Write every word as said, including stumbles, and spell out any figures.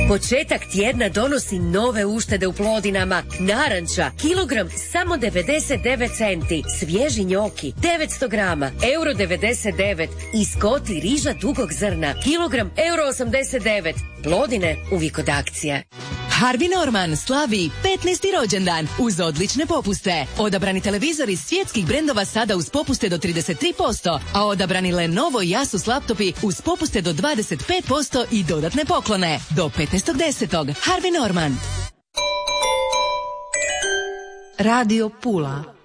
Početak tjedna donosi nove uštede u Plodinama. Naranča, kilogram samo devedeset devet centi. Svježi njoki, devetsto grama, euro devedeset devet. I skoti riža dugog zrna, kilogram, euro osamdeset devet. Plodine, uvijek od akcije. Harvey Norman slavi petnaesti rođendan uz odlične popuste. Odabrani televizori svjetskih brendova sada uz popuste do trideset tri posto, a odabrani Lenovo i Asus laptopi uz popuste do dvadeset pet posto i dodatne poklone. Do petnaestog desetog Harvey Norman. Radio Pula.